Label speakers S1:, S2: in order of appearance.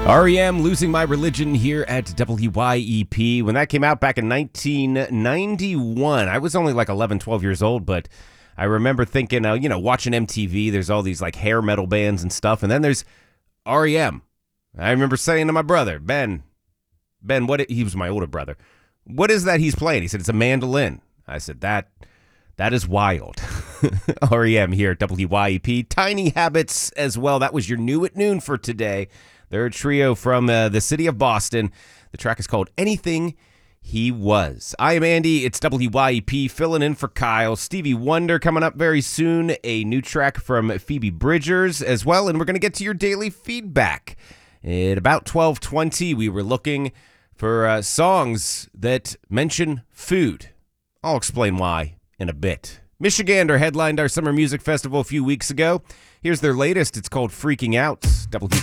S1: REM, Losing My Religion here at WYEP. When that came out back in 1991, I was only like 11, 12 years old, but I remember thinking, watching MTV, there's all these like hair metal bands and stuff, and then there's REM. I remember saying to my brother, Ben, he was my older brother, what is that he's playing? He said, it's a mandolin. I said, that is wild. REM here at WYEP. Tiny Habits as well. That was your New at Noon for today. They're a trio from the city of Boston. The track is called Anything He Was. I am Andy. It's WYEP filling in for Kyle. Stevie Wonder coming up very soon. A new track from Phoebe Bridgers as well. And we're going to get to your daily feedback. At about 12:20, we were looking for songs that mention food. I'll explain why in a bit. Michigander headlined our Summer Music Festival a few weeks ago. Here's their latest. It's called Freaking Out.